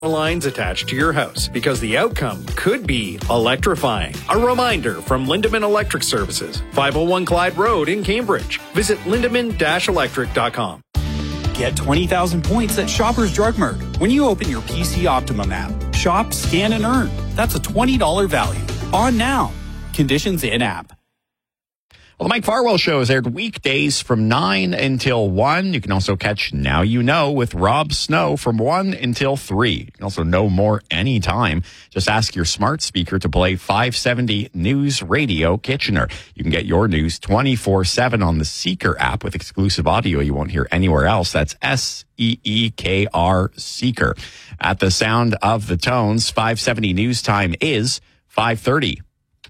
lines attached to your house because the outcome could be electrifying. A reminder from Lindemann Electric Services, 501 Clyde Road in Cambridge. Visit lindemann-electric.com. Get 20,000 points at Shoppers Drug Mart when you open your PC Optimum app. Shop, scan, and earn. That's a $20 value. On now. Conditions in-app. Well, the Mike Farwell Show is aired weekdays from 9 until 1. You can also catch Now You Know with Rob Snow from 1 until 3. You can also know more anytime. Just ask your smart speaker to play 570 News Radio Kitchener. You can get your news 24/7 on the Seeker app with exclusive audio you won't hear anywhere else. That's SEEKR Seeker. At the sound of the tones, 570 News Time is 5:30.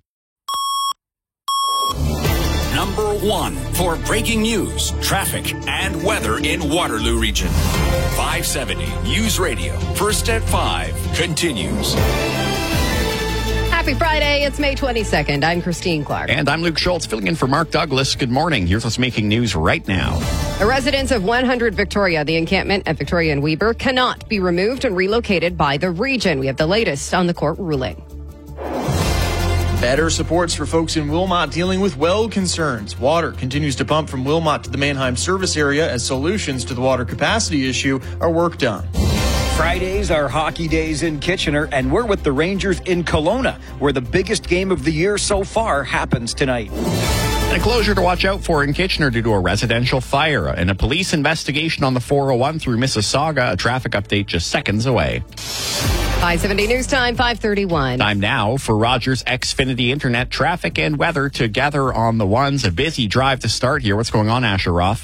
Number 1 for breaking news, traffic, and weather in Waterloo Region. 570 News Radio, first at 5, continues. Happy Friday. It's May 22nd. I'm Christine Clark. And I'm Luke Schultz, filling in for Mark Douglas. Good morning. Here's what's making news right now. The residents of 100 Victoria, the encampment at Victoria and Weber, cannot be removed and relocated by the region. We have the latest on the court ruling. Better supports for folks in Wilmot dealing with well concerns. Water continues to pump from Wilmot to the Mannheim service area as solutions to the water capacity issue are worked on. Fridays are hockey days in Kitchener, and we're with the Rangers in Kelowna, where the biggest game of the year so far happens tonight. And a closure to watch out for in Kitchener due to a residential fire and a police investigation on the 401 through Mississauga. A traffic update just seconds away. 570 News Time, 5:31. Time now for Rogers Xfinity Internet traffic and weather together on the ones. A busy drive to start here. What's going on, Asher Roth?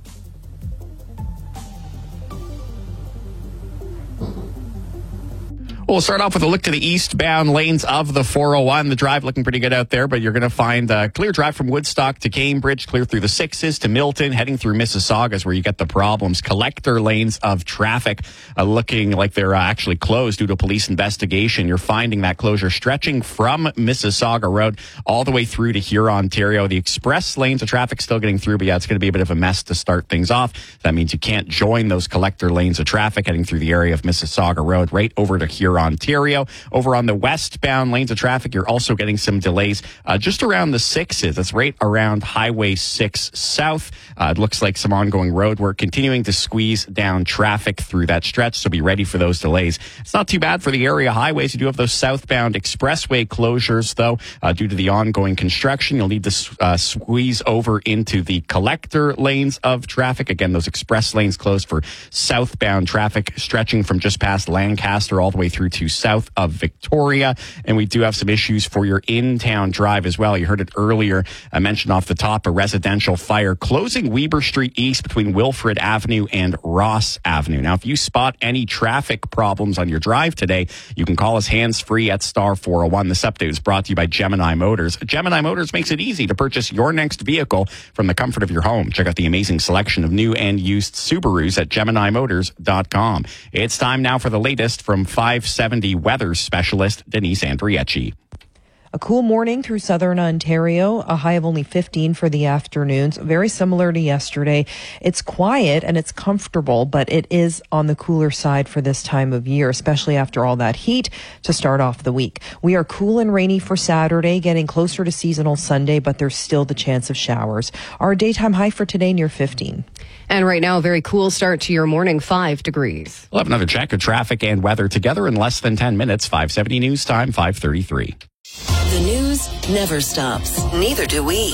We'll start off with a look to the eastbound lanes of the 401. The drive looking pretty good out there, but you're going to find a clear drive from Woodstock to Cambridge, clear through the 6s to Milton, heading through Mississauga is where you get the problems. Collector lanes of traffic looking like they're actually closed due to a police investigation. You're finding that closure stretching from Mississauga Road all the way through to Huron, Ontario. The express lanes of traffic still getting through, but yeah, it's going to be a bit of a mess to start things off. That means you can't join those collector lanes of traffic heading through the area of Mississauga Road right over to Huron, Ontario. Over on the westbound lanes of traffic, you're also getting some delays just around the 6s. That's right around Highway 6 South. It looks like some ongoing road work continuing to squeeze down traffic through that stretch, so be ready for those delays. It's not too bad for the area highways. You do have those southbound expressway closures, though, due to the ongoing construction. You'll need to squeeze over into the collector lanes of traffic. Again, those express lanes closed for southbound traffic stretching from just past Lancaster all the way through to south of Victoria. And we do have some issues for your in-town drive as well. You heard it earlier. I mentioned off the top a residential fire closing Weber Street East between Wilfrid Avenue and Ross Avenue. Now, if you spot any traffic problems on your drive today, you can call us hands-free at star 401. This update is brought to you by Gemini Motors. Gemini Motors makes it easy to purchase your next vehicle from the comfort of your home. Check out the amazing selection of new and used Subarus at GeminiMotors.com. It's time now for the latest from 570 weather specialist Denise Andriecci. A cool morning through southern Ontario, a high of only 15 for the afternoons, very similar to yesterday. It's quiet and it's comfortable, but it is on the cooler side for this time of year, especially after all that heat to start off the week. We are cool and rainy for Saturday, getting closer to seasonal Sunday, but there's still the chance of showers. Our daytime high for today near 15. And right now, a very cool start to your morning, 5 degrees. We'll have another check of traffic and weather together in less than 10 minutes. 570 News Time, 5:33. The news never stops. Neither do we.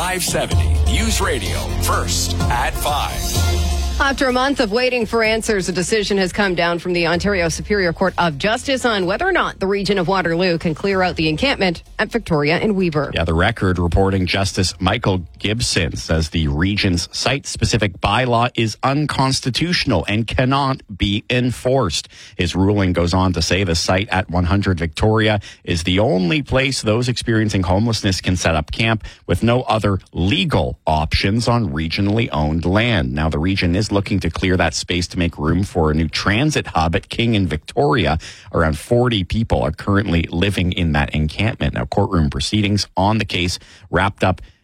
570 News Radio, first at 5. After a month of waiting for answers, a decision has come down from the Ontario Superior Court of Justice on whether or not the region of Waterloo can clear out the encampment at Victoria and Weber. Yeah, the Record reporting Justice Michael Gibson says the region's site-specific bylaw is unconstitutional and cannot be enforced. His ruling goes on to say the site at 100 Victoria is the only place those experiencing homelessness can set up camp with no other legal options on regionally owned land. Now, the region is looking to clear that space to make room for a new transit hub at King and Victoria. Around 40 people are currently living in that encampment. Now, courtroom proceedings on the case wrapped up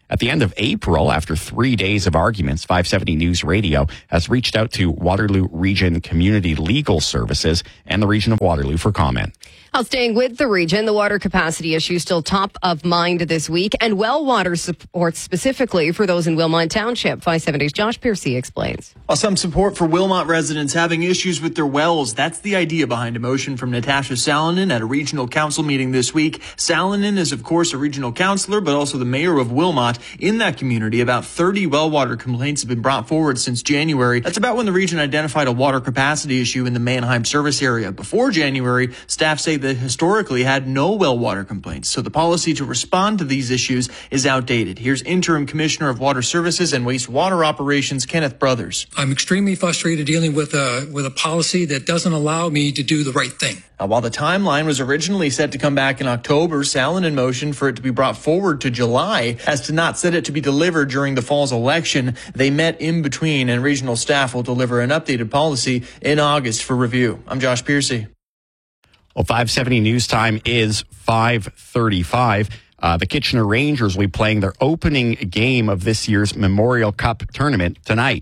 At the end of April, after 3 days of arguments, 570 News Radio has reached out to Waterloo Region Community Legal Services and the Region of Waterloo for comment. Staying with the region, the water capacity issue still top of mind this week, and well water support specifically for those in Wilmot Township. 570's Josh Piercy explains. While some support for Wilmot residents having issues with their wells, that's the idea behind a motion from Natasha Salonen at a regional council meeting this week. Salonen is, of course, a regional councillor, but also the mayor of Wilmot. In that community, about 30 well water complaints have been brought forward since January. That's about when the region identified a water capacity issue in the Mannheim service area. Before January, staff say that historically had no well water complaints, so the policy to respond to these issues is outdated. Here's Interim Commissioner of Water Services and Wastewater Operations, Kenneth Brothers. I'm extremely frustrated dealing with a policy that doesn't allow me to do the right thing. While the timeline was originally set to come back in October, Salonen motioned for it to be brought forward to July as to not set it to be delivered during the fall's election. They met in between, and regional staff will deliver an updated policy in August for review. I'm Josh Piercy. Well, 570 News Time is 5:35. The Kitchener Rangers will be playing their opening game of this year's Memorial Cup tournament tonight.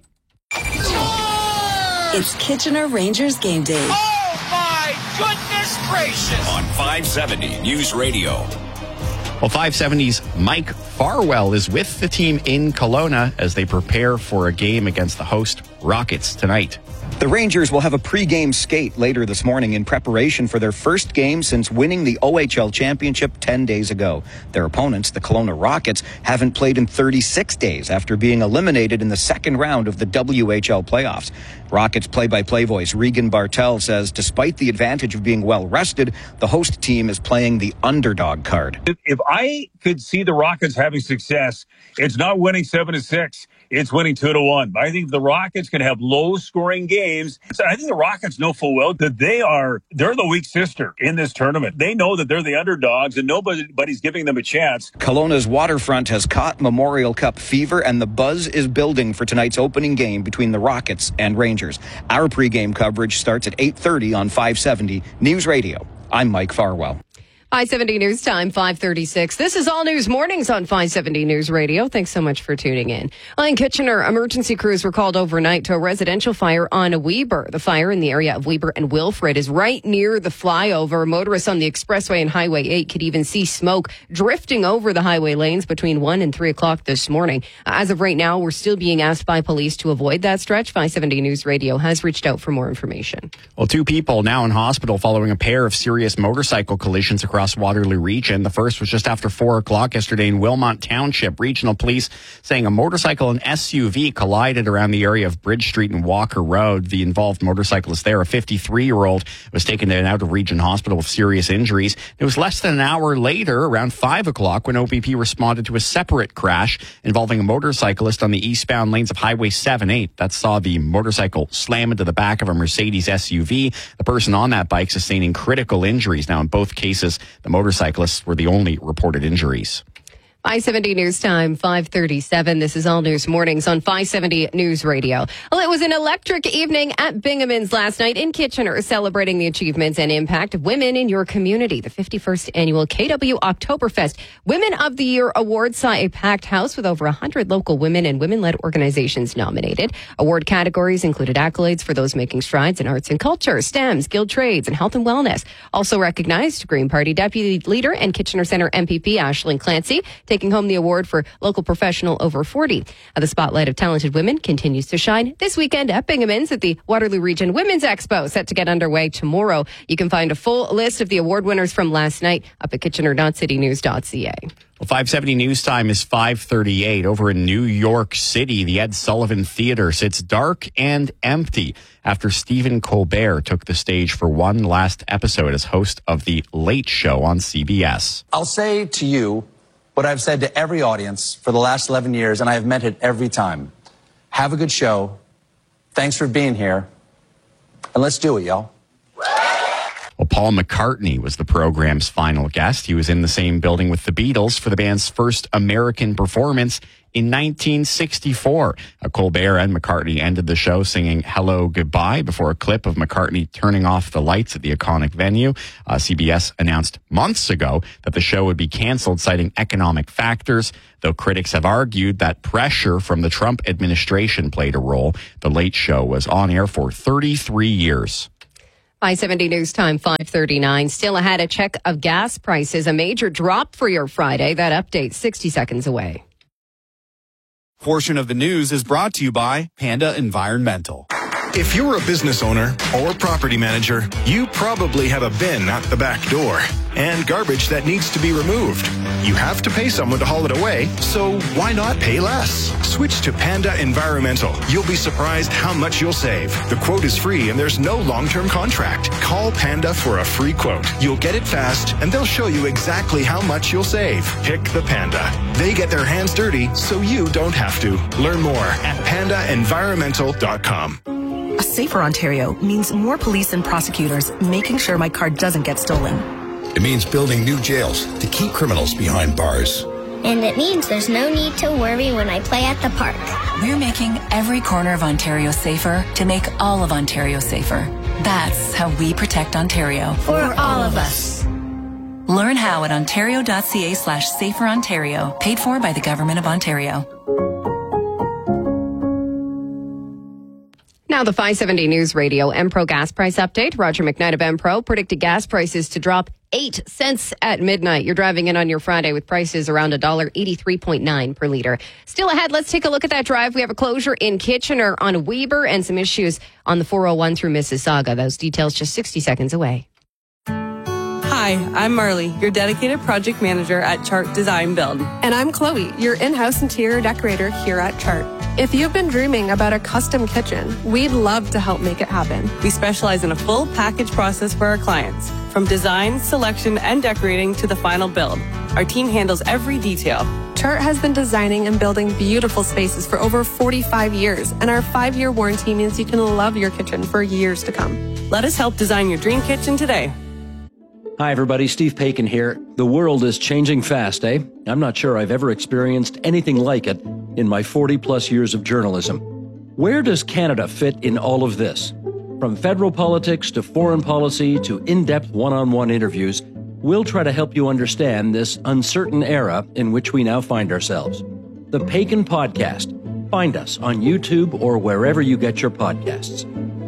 It's Kitchener Rangers game day. Oh, my goodness gracious! On 570 News Radio. Well, 570's Mike Farwell is with the team in Kelowna as they prepare for a game against the host Rockets tonight. The Rangers will have a pre-game skate later this morning in preparation for their first game since winning the OHL championship 10 days ago. Their opponents, the Kelowna Rockets, haven't played in 36 days after being eliminated in the second round of the WHL playoffs. Rockets play-by-play voice Regan Bartel says despite the advantage of being well-rested, the host team is playing the underdog card. If I could see the Rockets having success, it's not winning 7-6. It's winning 2-1. I think the Rockets can have low-scoring games. So I think the Rockets know full well that they're the weak sister in this tournament. They know that they're the underdogs and nobody's giving them a chance. Kelowna's waterfront has caught Memorial Cup fever, and the buzz is building for tonight's opening game between the Rockets and Rangers. Our pregame coverage starts at 8:30 on 570 News Radio. I'm Mike Farwell. 570 News Time, 5:36. This is All News Mornings on 570 News Radio. Thanks so much for tuning in. In Kitchener, emergency crews were called overnight to a residential fire on Weber. The fire in the area of Weber and Wilfrid is right near the flyover. Motorists on the expressway and Highway 8 could even see smoke drifting over the highway lanes between 1 and 3 o'clock this morning. As of right now, we're still being asked by police to avoid that stretch. 570 News Radio has reached out for more information. Well, 2 people now in hospital following a pair of serious motorcycle collisions across Waterloo region. The first was just after 4 o'clock yesterday in Wilmot Township. Regional police saying a motorcycle and SUV collided around the area of Bridge Street and Walker Road. The involved motorcyclist there, a 53-year-old, was taken to an out-of-region hospital with serious injuries. It was less than an hour later, around 5 o'clock, when OPP responded to a separate crash involving a motorcyclist on the eastbound lanes of Highway 7-8. That saw the motorcycle slam into the back of a Mercedes SUV. The person on that bike sustaining critical injuries. Now, in both cases, the motorcyclists were the only reported injuries. 570 News Time, 5:37. This is All News Mornings on 570 News Radio. Well, it was an electric evening at Bingaman's last night in Kitchener, celebrating the achievements and impact of women in your community. The 51st annual KW Oktoberfest Women of the Year Award saw a packed house with over 100 local women and women-led organizations nominated. Award categories included accolades for those making strides in arts and culture, STEM, skilled trades, and health and wellness. Also recognized, Green Party Deputy Leader and Kitchener Centre MPP Aisling Clancy, taking home the award for local professional over 40. The spotlight of talented women continues to shine this weekend at Bingaman's at the Waterloo Region Women's Expo, set to get underway tomorrow. You can find a full list of the award winners from last night up at kitchener.citynews.ca. Well, 570 News Time is 5:38. Over in New York City, the Ed Sullivan Theater sits dark and empty after Stephen Colbert took the stage for one last episode as host of The Late Show on CBS. I'll say to you what I've said to every audience for the last 11 years, and I have meant it every time. Have a good show. Thanks for being here. And let's do it, y'all. Well, Paul McCartney was the program's final guest. He was in the same building with the Beatles for the band's first American performance in 1964. Colbert and McCartney ended the show singing Hello Goodbye before a clip of McCartney turning off the lights at the iconic venue. CBS announced months ago that the show would be canceled, citing economic factors, though critics have argued that pressure from the Trump administration played a role. The Late Show was on air for 33 years. 570 News Time, 5:39. Still ahead, a check of gas prices, a major drop for your Friday. That update 60 seconds away. Portion of the news is brought to you by Panda Environmental. If you're a business owner or property manager, you probably have a bin at the back door and garbage that needs to be removed. You have to pay someone to haul it away, so why not pay less? Switch to Panda Environmental. You'll be surprised how much you'll save. The quote is free and there's no long-term contract. Call Panda for a free quote. You'll get it fast and they'll show you exactly how much you'll save. Pick the Panda. They get their hands dirty so you don't have to. Learn more at pandaenvironmental.com. A safer Ontario means more police and prosecutors making sure my car doesn't get stolen. It means building new jails to keep criminals behind bars. And it means there's no need to worry when I play at the park. We're making every corner of Ontario safer to make all of Ontario safer. That's how we protect Ontario. For all of us. Learn how at ontario.ca/saferontario. Paid for by the Government of Ontario. Now the 570 News Radio Empro gas price update. Roger McKnight of Empro predicted gas prices to drop 8 cents at midnight. You're driving in on your Friday with prices around $1.83.9 per liter. Still ahead, let's take a look at that drive. We have a closure in Kitchener on Weber and some issues on the 401 through Mississauga. Those details just 60 seconds away. Hi, I'm Marley, your dedicated project manager at Chart Design Build. And I'm Chloe, your in-house interior decorator here at Chart. If you've been dreaming about a custom kitchen, we'd love to help make it happen. We specialize in a full package process for our clients, from design, selection, and decorating to the final build. Our team handles every detail. Chart has been designing and building beautiful spaces for over 45 years, and our 5-year warranty means you can love your kitchen for years to come. Let us help design your dream kitchen today. Hi everybody, Steve Paikin here. The world is changing fast, eh? I'm not sure I've ever experienced anything like it in my 40-plus years of journalism. Where does Canada fit in all of this? From federal politics to foreign policy to in-depth one-on-one interviews, we'll try to help you understand this uncertain era in which we now find ourselves. The Paikin Podcast. Find us on YouTube or wherever you get your podcasts.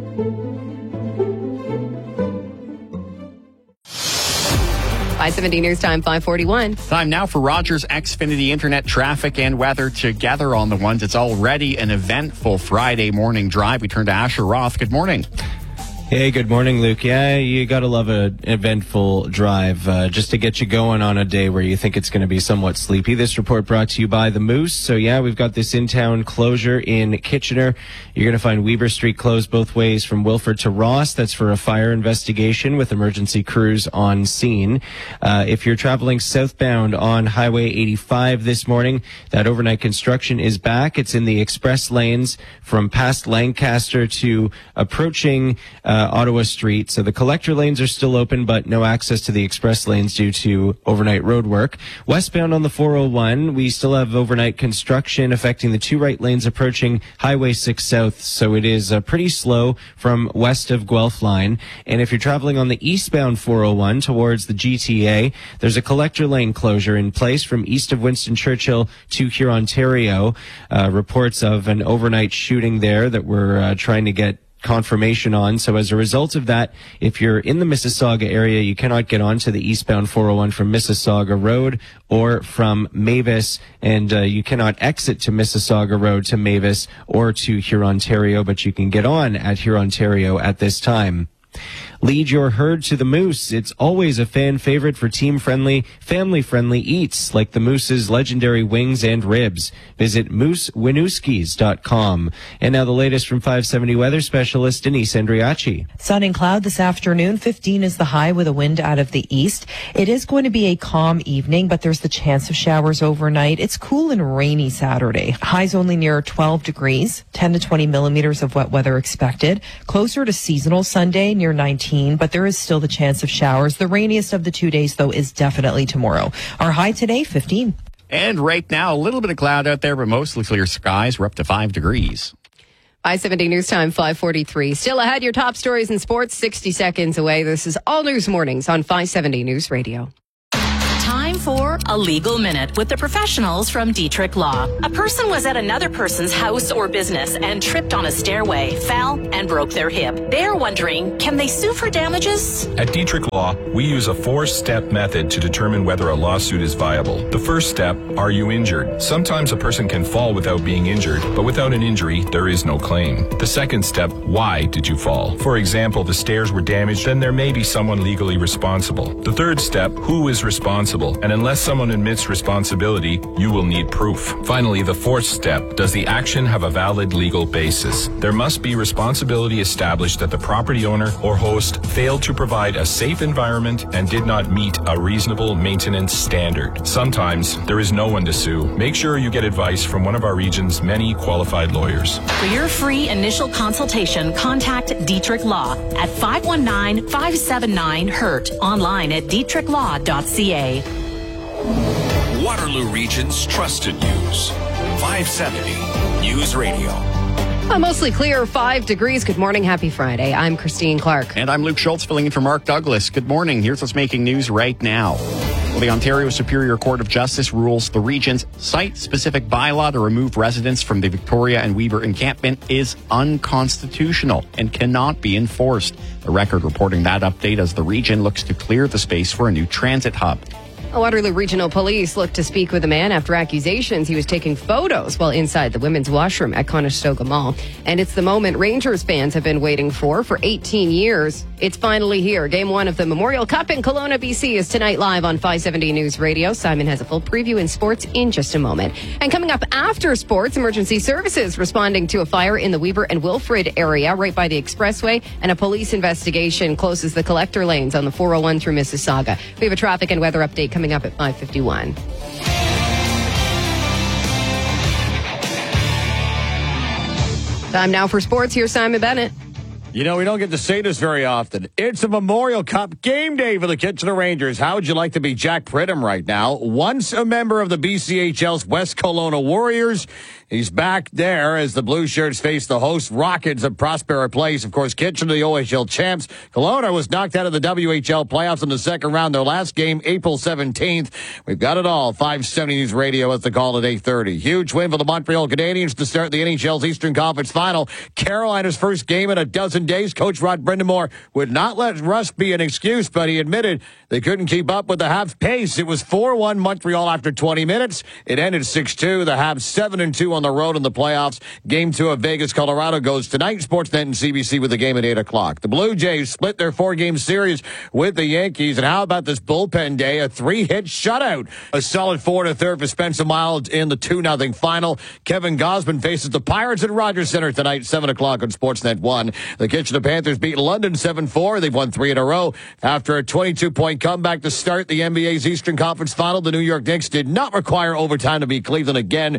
570 News Time, 541. Time now for Rogers Xfinity Internet traffic and weather together on the ones. It's already an eventful Friday morning drive. We turn to Asher Roth. Good morning. Hey, good morning, Luke. Yeah, you gotta love an eventful drive just to get you going on a day where you think it's going to be somewhat sleepy. This report brought to you by the Moose. So yeah, we've got this in-town closure in Kitchener. You're going to find Weber Street closed both ways from Wilford to Ross. That's for a fire investigation with emergency crews on scene. If you're traveling southbound on Highway 85 this morning, that overnight construction is back. It's in the express lanes from past Lancaster to approaching Ottawa Street. So the collector lanes are still open, but no access to the express lanes due to overnight road work. Westbound on the 401, we still have overnight construction affecting the two right lanes approaching Highway 6 South. So it is pretty slow from west of Guelph Line. And if you're traveling on the eastbound 401 towards the GTA, there's a collector lane closure in place from east of Winston Churchill to Hurontario. Reports of an overnight shooting there that we're trying to get confirmation on. So as a result of that, if you're in the Mississauga area, you cannot get onto the eastbound 401 from Mississauga Road or from Mavis, and you cannot exit to Mississauga Road to Mavis or to Hurontario, but you can get on at Hurontario at this time. Lead your herd to the Moose. It's always a fan favorite for team-friendly, family-friendly eats, like the Moose's legendary wings and ribs. Visit moosewinooskis.com. And now the latest from 570 weather specialist Denise Andriachi. Sun and cloud this afternoon. 15 is the high with a wind out of the east. It is going to be a calm evening, but there's the chance of showers overnight. It's cool and rainy Saturday. Highs only near 12 degrees, 10 to 20 millimeters of wet weather expected. Closer to seasonal Sunday, near 19 18, but there is still the chance of showers. The rainiest of the 2 days, though, is definitely tomorrow. Our high today, 15. And right now, a little bit of cloud out there, but mostly clear skies. We're up to 5 degrees. 570 News Time, 5:43. Still ahead, your top stories in sports, 60 seconds away. This is All News Mornings on 570 News Radio. Time for a legal minute with the professionals from Dietrich Law. A person was at another person's house or business and tripped on a stairway, fell, and broke their hip. They're wondering, can they sue for damages? At Dietrich Law, we use a 4-step method to determine whether a lawsuit is viable. The first step, are you injured? Sometimes a person can fall without being injured, but without an injury, there is no claim. The second step, why did you fall? For example, the stairs were damaged, then there may be someone legally responsible. The third step, who is responsible? And unless someone admits responsibility, you will need proof. Finally, the fourth step, does the action have a valid legal basis? There must be responsibility established that the property owner or host failed to provide a safe environment and did not meet a reasonable maintenance standard. Sometimes there is no one to sue. Make sure you get advice from one of our region's many qualified lawyers. For your free initial consultation, contact Dietrich Law at 519-579-HURT, online at dietrichlaw.ca. Waterloo Region's trusted news. 570 News Radio. Mostly clear, 5 degrees. Good morning. Happy Friday. I'm Christine Clark. And I'm Luke Schultz, filling in for Mark Douglas. Good morning. Here's what's making news right now. Well, the Ontario Superior Court of Justice rules the region's site-specific bylaw to remove residents from the Victoria and Weber encampment is unconstitutional and cannot be enforced. The Record reporting that update as the region looks to clear the space for a new transit hub. Waterloo Regional Police looked to speak with a man after accusations he was taking photos while inside the women's washroom at Conestoga Mall. And it's the moment Rangers fans have been waiting for 18 years. It's finally here. Game 1 of the Memorial Cup in Kelowna, BC is tonight live on 570 News Radio. Simon has a full preview in sports in just a moment. And coming up after sports, emergency services responding to a fire in the Weber and Wilfrid area right by the expressway, and a police investigation closes the collector lanes on the 401 through Mississauga. We have a traffic and weather update coming up at 5:51. Time now for sports. Here's Simon Bennett. You know, we don't get to say this very often. It's a Memorial Cup game day for the Kitchener Rangers. How would you like to be Jack Pridham right now? Once a member of the BCHL's West Kelowna Warriors, he's back there as the Blue Shirts face the host Rockets of Prospera Place. Of course, Kitchener, the OHL champs. Kelowna was knocked out of the WHL playoffs in the second round. Their last game, April 17th. We've got it all. 570 News Radio at the call at 8:30. Huge win for the Montreal Canadiens to start the NHL's Eastern Conference Final. Carolina's first game in a dozen days. Coach Rod Brindamore would not let rust be an excuse, but he admitted they couldn't keep up with the Habs pace. It was 4-1 Montreal after 20 minutes. It ended 6-2. The Habs 7-2 on the road in the playoffs. Game 2 of Vegas, Colorado goes tonight. Sportsnet and CBC with the game at 8 o'clock. The Blue Jays split their 4-game series with the Yankees. And how about this bullpen day? A 3-hit shutout. A solid 4-3 for Spencer Miles in the 2-0 final. Kevin Gausman faces the Pirates at Rogers Center tonight, 7 o'clock on Sportsnet 1. The Kitchener Panthers beat London 7-4. They've won 3 in a row. After a 22-point comeback to start the NBA's Eastern Conference Final, the New York Knicks did not require overtime to beat Cleveland again.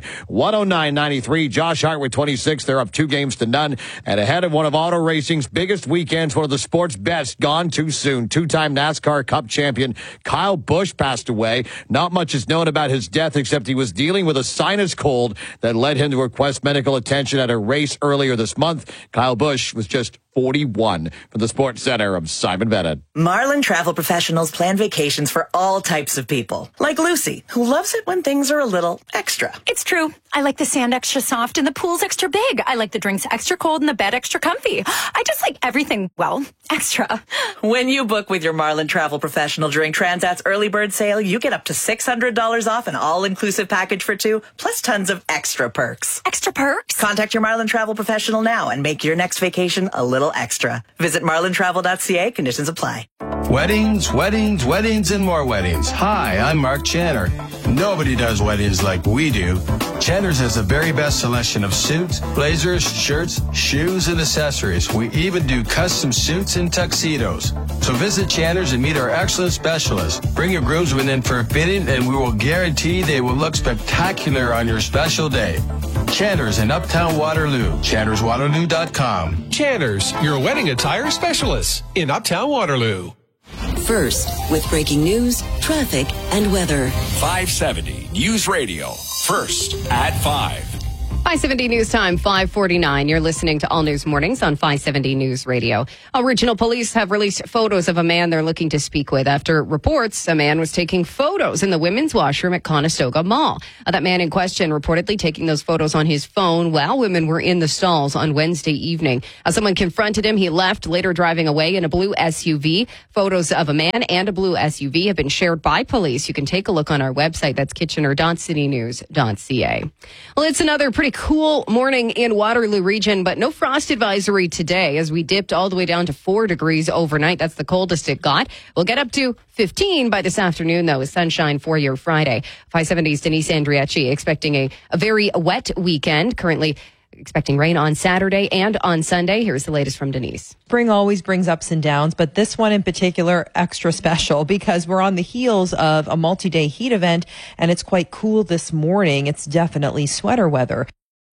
109-93. Josh Hart with 26. They're up 2-0. And ahead of one of auto racing's biggest weekends, one of the sport's best, gone too soon. 2-time NASCAR Cup champion Kyle Busch passed away. Not much is known about his death except he was dealing with a sinus cold that led him to request medical attention at a race earlier this month. Kyle Busch was just 41. From the Sports Center, I'm Simon Bennett. Marlin Travel Professionals plan vacations for all types of people. Like Lucy, who loves it when things are a little extra. It's true. I like the sand extra soft and the pool's extra big. I like the drinks extra cold and the bed extra comfy. I just like everything, well, extra. When you book with your Marlin Travel Professional during Transat's early bird sale, you get up to $600 off an all-inclusive package for 2, plus tons of extra perks. Extra perks? Contact your Marlin Travel Professional now and make your next vacation a little extra. Visit marlintravel.ca. Conditions apply. Weddings, weddings, weddings, and more weddings. Hi, I'm Mark Channer. Nobody does weddings like we do. Channer's has the very best selection of suits, blazers, shirts, shoes, and accessories. We even do custom suits and tuxedos. So visit Channer's and meet our excellent specialists. Bring your groomsmen in for a fitting, and we will guarantee they will look spectacular on your special day. Chanters in Uptown Waterloo. ChantersWaterloo.com. Chanters, your wedding attire specialists in Uptown Waterloo. First, with breaking news, traffic, and weather. 570 News Radio. First at 5. 570 News Time, 5:49. You're listening to All News Mornings on 570 News Radio. Regional police have released photos of a man they're looking to speak with after reports a man was taking photos in the women's washroom at Conestoga Mall. That man in question reportedly taking those photos on his phone while women were in the stalls on Wednesday evening. Someone confronted him. He left, later driving away in a blue SUV. Photos of a man and a blue SUV have been shared by police. You can take a look on our website. That's kitchener.citynews.ca. Well, it's another pretty cool morning in Waterloo region, but no frost advisory today as we dipped all the way down to 4 degrees overnight. That's the coldest it got. We'll get up to 15 by this afternoon, though, with sunshine for your Friday. 570's Denise Andriacci expecting a very wet weekend. Currently expecting rain on Saturday and on Sunday. Here's the latest from Denise. Spring always brings ups and downs, but this one in particular extra special because we're on the heels of a multi-day heat event and it's quite cool this morning. It's definitely sweater weather.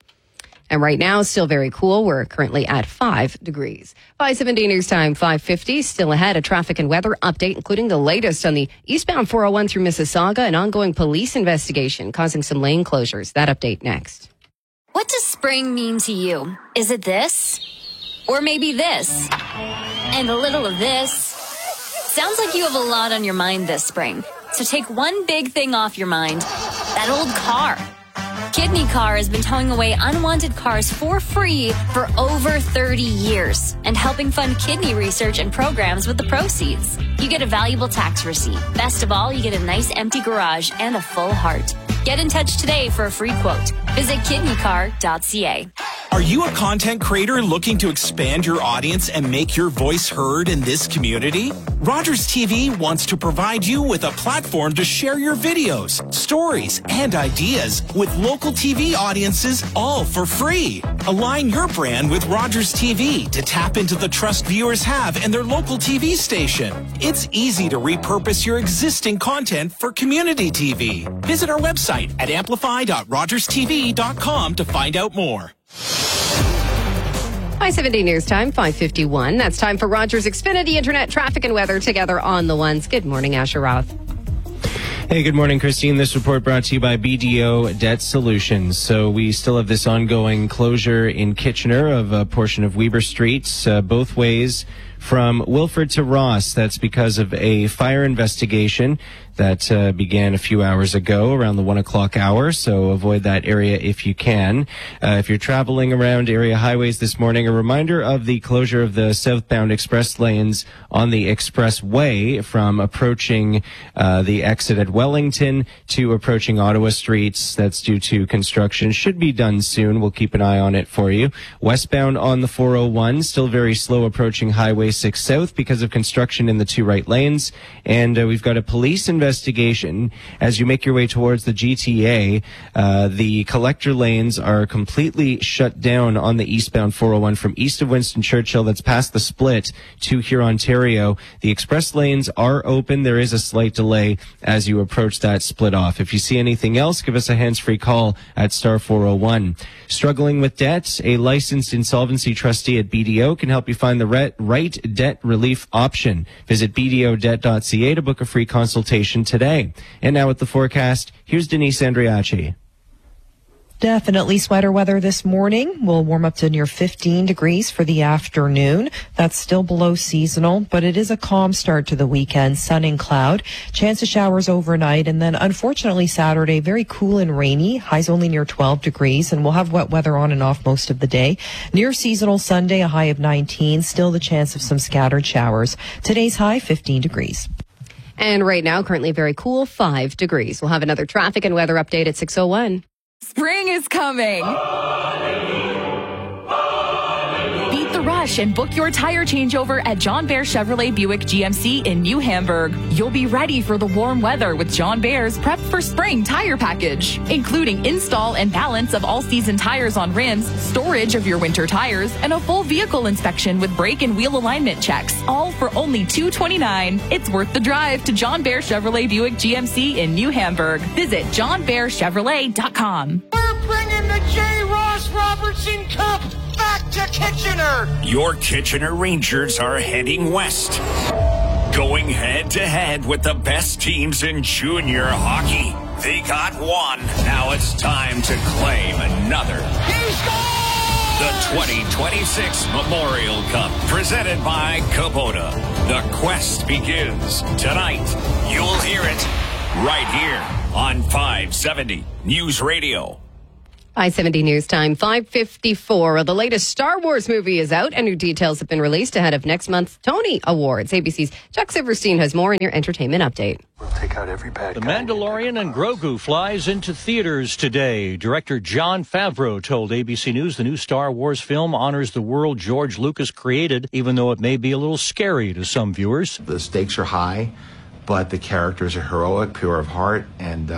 And right now, still very cool. We're currently at 5 degrees. 570 News Time, 5:50. Still ahead, a traffic and weather update, including the latest on the eastbound 401 through Mississauga, an ongoing police investigation causing some lane closures. That update next. What does spring mean to you? Is it this? Or maybe this? And a little of this? Sounds like you have a lot on your mind this spring. So take one big thing off your mind. That old car. Kidney Car has been towing away unwanted cars for free for over 30 years and helping fund kidney research and programs with the proceeds. You get a valuable tax receipt. Best of all, you get a nice empty garage and a full heart. Get in touch today for a free quote. Visit kidneycar.ca. Are you a content creator looking to expand your audience and make your voice heard in this community? Rogers TV wants to provide you with a platform to share your videos, stories, and ideas with local TV audiences, all for free. Align your brand with Rogers TV to tap into the trust viewers have in their local TV station. It's easy to repurpose your existing content for community TV. Visit our website at amplify.rogerstv.com to find out more. 570 News Time, 5:51. That's time for Rogers Xfinity Internet traffic and weather together on the ones. Good morning, Asher Roth. Hey, good morning, Christine. This report brought to you by BDO Debt Solutions. So we still have this ongoing closure in Kitchener of a portion of Weber Street, both ways from Wilford to Ross. That's because of a fire investigation that began a few hours ago around the 1 o'clock hour, so avoid that area if you can. If you're traveling around area highways this morning, a reminder of the closure of the southbound express lanes on the expressway from approaching the exit at Wellington to approaching Ottawa Streets. That's due to construction. Should be done soon. We'll keep an eye on it for you. Westbound on the 401, still very slow approaching Highway 6 South because of construction in the 2 right lanes. And we've got a police investigation as you make your way towards the GTA. The collector lanes are completely shut down on the eastbound 401 from east of Winston Churchill. That's past the split to here, Ontario. The express lanes are open. There is a slight delay as you approach that split off. If you see anything else, give us a hands-free call at star 401. Struggling with debt? A licensed insolvency trustee at BDO can help you find the right debt relief option. Visit bdodebt.ca to book a free consultation today. And now with the forecast, here's Denise Andriacci. Definitely sweater weather this morning. We'll warm up to near 15 degrees for the afternoon. That's still below seasonal, but it is a calm start to the weekend. Sun and cloud. Chance of showers overnight. And then unfortunately Saturday, very cool and rainy. Highs only near 12 degrees. And we'll have wet weather on and off most of the day. Near seasonal Sunday, a high of 19. Still the chance of some scattered showers. Today's high, 15 degrees. And right now, currently very cool, 5 degrees. We'll have another traffic and weather update at 6:01. Spring is coming. Beat the rush and book your tire changeover at John Bear Chevrolet Buick GMC in New Hamburg. You'll be ready for the warm weather with John Bear's Prep for Spring tire package, including install and balance of all-season tires on rims, storage of your winter tires, and a full vehicle inspection with brake and wheel alignment checks, all for only $229. It's worth the drive to John Bear Chevrolet Buick GMC in New Hamburg. Visit johnbearchevrolet.com. We're bringing the J-Rock Ross Robertson Cup back to Kitchener. Your Kitchener Rangers are heading west, going head-to-head with the best teams in junior hockey. They got one. Now it's time to claim another. The 2026 Memorial Cup, presented by Kubota. The quest begins tonight. You'll hear it right here on 570 News Radio. I-70 News Time, 5:54. The latest Star Wars movie is out, and new details have been released ahead of next month's Tony Awards. ABC's Chuck Silverstein has more in your entertainment update. We'll take out every bad guy. The Mandalorian and Grogu flies into theaters today. Director Jon Favreau told ABC News the new Star Wars film honors the world George Lucas created, even though it may be a little scary to some viewers. The stakes are high, but the characters are heroic, pure of heart, and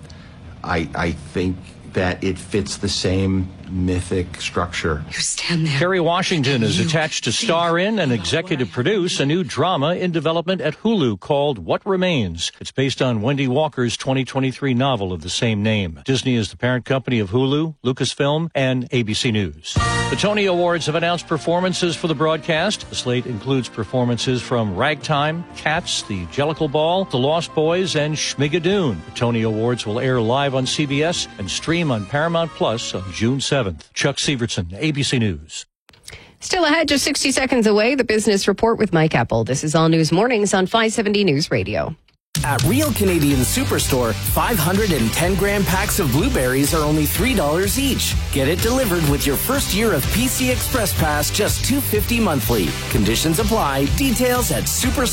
I think that it fits the same mythic structure. You stand there. Kerry Washington is attached to star in and executive produce a new drama in development at Hulu called What Remains. It's based on Wendy Walker's 2023 novel of the same name. Disney is the parent company of Hulu, Lucasfilm, and ABC News. The Tony Awards have announced performances for the broadcast. The slate includes performances from Ragtime, Cats, The Jellicle Ball, The Lost Boys, and Schmigadoon. The Tony Awards will air live on CBS and stream on Paramount Plus on June 7th. Chuck Severson, ABC News. Still ahead, just 60 seconds away, the Business Report with Mike Apple. This is All News Mornings on 570 News Radio. At Real Canadian Superstore, 510-gram packs of blueberries are only $3 each. Get it delivered with your first year of PC Express Pass, just $2.50 monthly. Conditions apply. Details at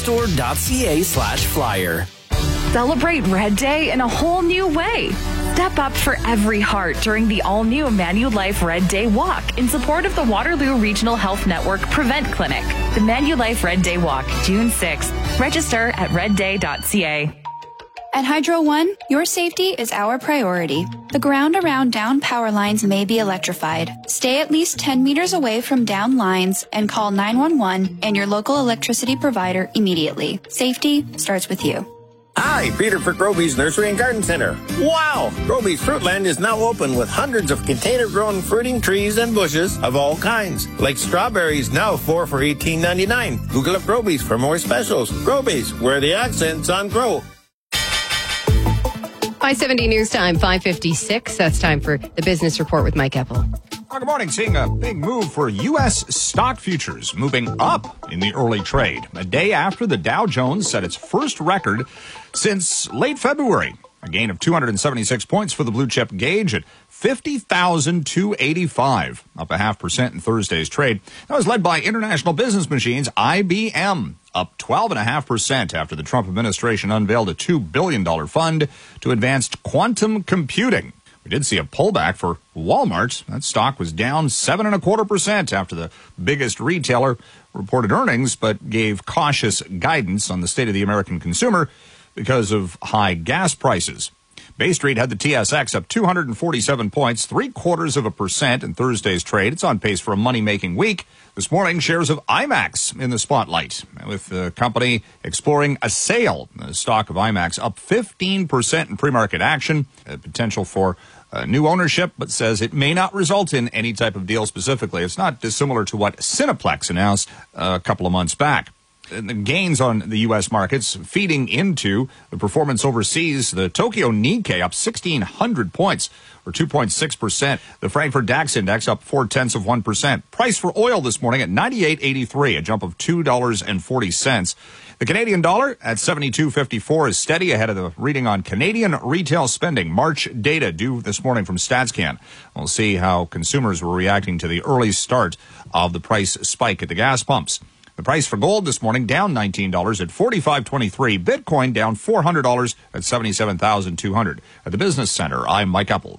superstore.ca/flyer. Celebrate Red Day in a whole new way. Step up for every heart during the all-new Manulife Red Day Walk in support of the Waterloo Regional Health Network Prevent Clinic. The Manulife Red Day Walk, June 6th. Register at redday.ca. At Hydro One, your safety is our priority. The ground around down power lines may be electrified. Stay at least 10 meters away from down lines and call 911 and your local electricity provider immediately. Safety starts with you. Hi, Peter for Groby's Nursery and Garden Center. Wow! Groby's Fruitland is now open with hundreds of container-grown fruiting trees and bushes of all kinds. Like strawberries, now 4 for $18.99. Google up Groby's for more specials. Groby's, where the accent's on grow. I-70 News Time, 5:56. That's time for the Business Report with Mike Apple. Good morning. Seeing a big move for U.S. stock futures moving up in the early trade, a day after the Dow Jones set its first record since late February. A gain of 276 points for the blue chip gauge at 50,285, up 0.5% in Thursday's trade. That was led by International Business Machines, IBM, up 12.5% after the Trump administration unveiled a $2 billion fund to advanced quantum computing. We did see a pullback for Walmart. That stock was down 7.25% after the biggest retailer reported earnings, but gave cautious guidance on the state of the American consumer because of high gas prices. Bay Street had the TSX up 247 points, 0.75% in Thursday's trade. It's on pace for a money-making week. This morning, shares of IMAX in the spotlight, with the company exploring a sale. The stock of IMAX up 15% in pre-market action, potential for new ownership, but says it may not result in any type of deal specifically. It's not dissimilar to what Cineplex announced a couple of months back. The gains on the U.S. markets feeding into the performance overseas. The Tokyo Nikkei up 1,600 points, or 2.6%. The Frankfurt DAX index up 0.4%. Price for oil this morning at $98.83, a jump of $2.40. The Canadian dollar at 72.54 is steady ahead of the reading on Canadian retail spending. March data due this morning from StatsCan. We'll see how consumers were reacting to the early start of the price spike at the gas pumps. The price for gold this morning down $19 at $45.23. Bitcoin down $400 at $77,200. At the Business Center, I'm Mike Apple.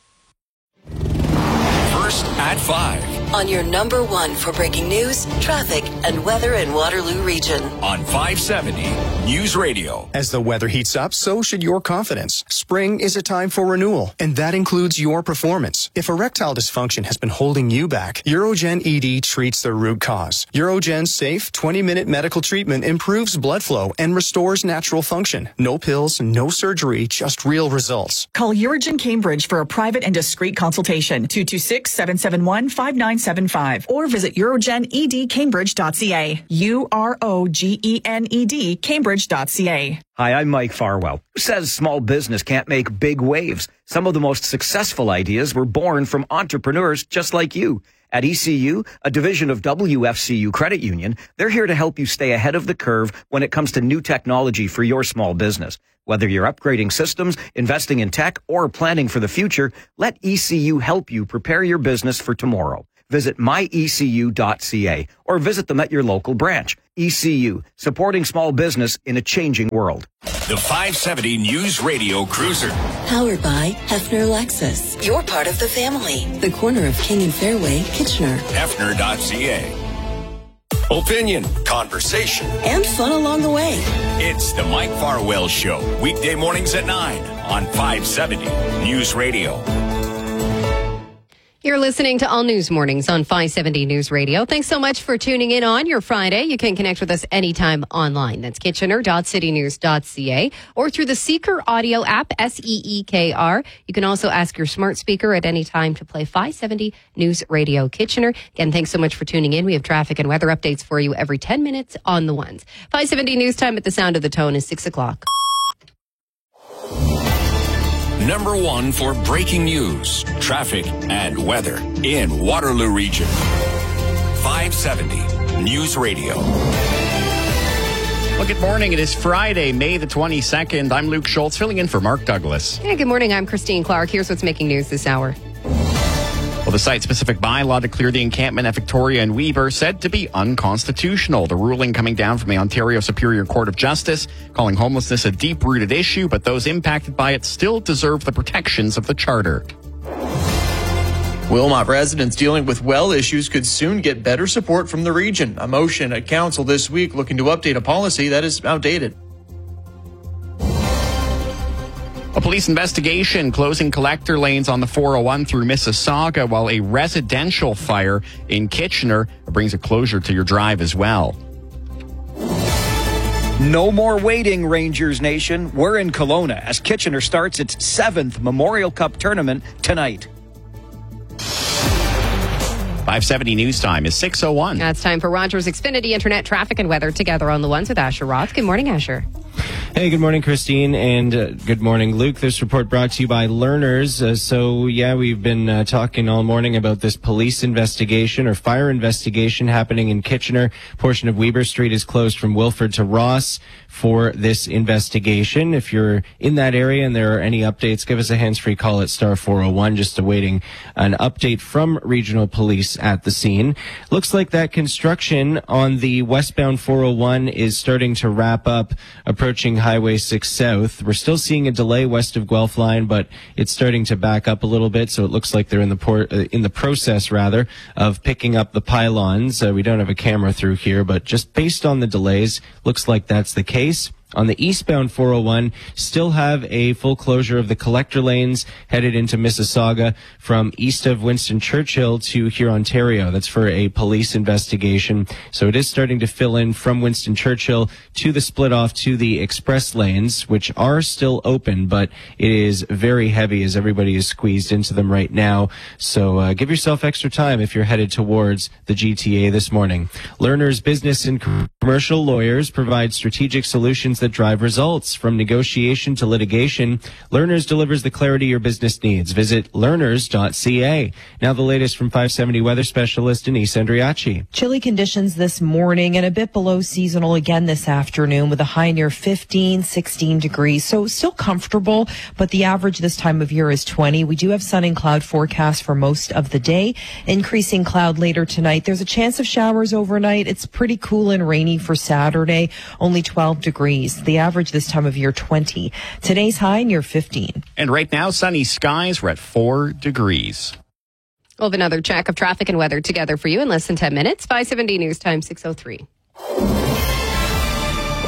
First at 5. On your number one for breaking news, traffic, and weather in Waterloo Region. On 570 News Radio. As the weather heats up, so should your confidence. Spring is a time for renewal, and that includes your performance. If erectile dysfunction has been holding you back, Urogen ED treats the root cause. Urogen's safe 20-minute medical treatment improves blood flow and restores natural function. No pills, no surgery, just real results. Call Urogen Cambridge for a private and discreet consultation. 226-771-5975 or visit urogenedcambridge.ca. UROGENED Cambridge.ca. Hi, I'm Mike Farwell. Who says small business can't make big waves? Some of the most successful ideas were born from entrepreneurs just like you. At ECU, a division of WFCU Credit Union, they're here to help you stay ahead of the curve when it comes to new technology for your small business. Whether you're upgrading systems, investing in tech, or planning for the future, let ECU help you prepare your business for tomorrow. Visit myecu.ca or visit them at your local branch. ECU, supporting small business in a changing world. The 570 News Radio Cruiser. Powered by Hefner Lexus. You're part of the family. The corner of King and Fairway, Kitchener. Hefner.ca. Opinion, conversation, and fun along the way. It's the Mike Farwell Show. Weekday mornings at 9 on 570 News Radio. You're listening to All News Mornings on 570 News Radio. Thanks so much for tuning in on your Friday. You can connect with us anytime online. That's kitchener.citynews.ca or through the Seeker audio app, SEEKR. You can also ask your smart speaker at any time to play 570 News Radio Kitchener. Again, thanks so much for tuning in. We have traffic and weather updates for you every 10 minutes on the ones. 570 News Time at the sound of the tone is 6 o'clock. Number one for breaking news, traffic, and weather in Waterloo Region. 570 News Radio. Well, good morning. It is Friday, May the 22nd. I'm Luke Schultz, filling in for Mark Douglas. Hey, good morning. I'm Christine Clark. Here's what's making news this hour. Well, the site-specific bylaw to clear the encampment at Victoria and Weber said to be unconstitutional. The ruling coming down from the Ontario Superior Court of Justice, calling homelessness a deep-rooted issue, but those impacted by it still deserve the protections of the Charter. Wilmot residents dealing with well issues could soon get better support from the region. A motion at council this week looking to update a policy that is outdated. A police investigation closing collector lanes on the 401 through Mississauga, while a residential fire in Kitchener brings a closure to your drive as well. No more waiting, Rangers Nation. We're in Kelowna as Kitchener starts its 7th Memorial Cup tournament tonight. 570 News Time is 6:01. Now it's time for Rogers Xfinity Internet traffic and weather together on the ones with Asher Roth. Good morning, Asher. Hey, good morning, Christine, and good morning, Luke. This report brought to you by Learners. We've been talking all morning about this police investigation or fire investigation happening in Kitchener. A portion of Weber Street is closed from Wilford to Ross for this investigation. If you're in that area and there are any updates, give us a hands-free call at star 401, just awaiting an update from regional police at the scene. Looks like that construction on the westbound 401 is starting to wrap up, approaching Highway 6 South. We're still seeing a delay west of Guelph Line, but it's starting to back up a little bit, so it looks like they're in the process of picking up the pylons. We don't have a camera through here, but just based on the delays, looks like that's the case. On the eastbound 401, still have a full closure of the collector lanes headed into Mississauga from east of Winston Churchill to here, Ontario. That's for a police investigation. So it is starting to fill in from Winston Churchill to the split off to the express lanes, which are still open, but it is very heavy as everybody is squeezed into them right now. So give yourself extra time if you're headed towards the GTA this morning. Learners Business and Commercial Lawyers provide strategic solutions that drive results. From negotiation to litigation, Learners delivers the clarity your business needs. Visit learners.ca. Now the latest from 570 weather specialist Denise Andriachi. Chilly conditions this morning and a bit below seasonal again this afternoon with a high near 15, 16 degrees. So still comfortable, but the average this time of year is 20. We do have sun and cloud forecast for most of the day. Increasing cloud later tonight. There's a chance of showers overnight. It's pretty cool and rainy for Saturday. Only 12 degrees. The average this time of year, 20. Today's high near 15. And right now, sunny skies. We're at 4 degrees. We'll have another check of traffic and weather together for you in less than 10 minutes. 570 News Time, 6:03.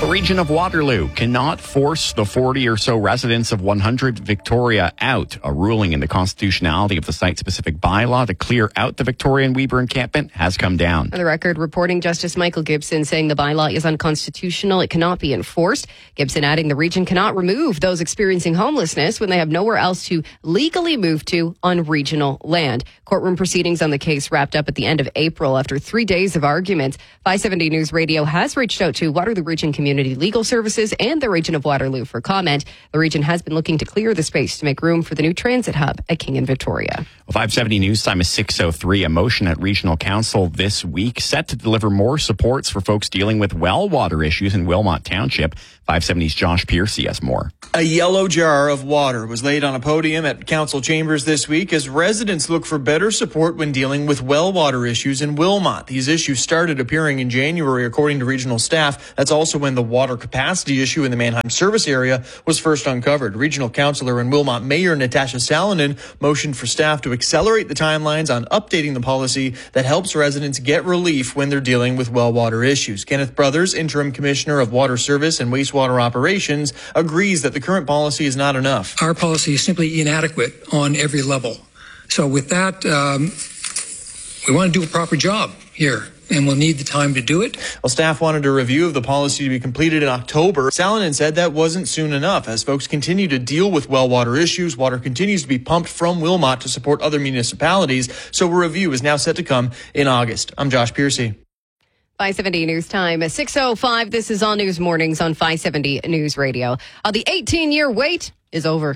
The region of Waterloo cannot force the 40 or so residents of 100 Victoria out. A ruling in the constitutionality of the site-specific bylaw to clear out the Victoria and Weber encampment has come down. On the record, reporting Justice Michael Gibson saying the bylaw is unconstitutional. It cannot be enforced. Gibson adding the region cannot remove those experiencing homelessness when they have nowhere else to legally move to on regional land. Courtroom proceedings on the case wrapped up at the end of April after 3 days of arguments. 570 News Radio has reached out to Waterloo Region Community Legal Services and the region of Waterloo for comment. The region has been looking to clear the space to make room for the new transit hub at King and Victoria. Well, 570 News Time is 6:03. A motion at Regional Council this week set to deliver more supports for folks dealing with well water issues in Wilmot Township. 570's Josh Piercy has more. A yellow jar of water was laid on a podium at council chambers this week as residents look for better support when dealing with well water issues in Wilmot. These issues started appearing in January, according to regional staff. That's also when the water capacity issue in the Manheim service area was first uncovered. Regional councillor and Wilmot Mayor Natasha Salonen motioned for staff to accelerate the timelines on updating the policy that helps residents get relief when they're dealing with well water issues. Kenneth Brothers, interim commissioner of water service and wastewater operations, agrees that the current policy is not enough. Our policy is simply inadequate on every level. So with that, we want to do a proper job here, and we'll need the time to do it. Well, staff wanted a review of the policy to be completed in October. Salonen said that wasn't soon enough. As folks continue to deal with well water issues, water continues to be pumped from Wilmot to support other municipalities, so a review is now set to come in August. I'm Josh Piercy. 570 News Time, 6:05. This is All News Mornings on 570 News Radio. The 18-year wait is over.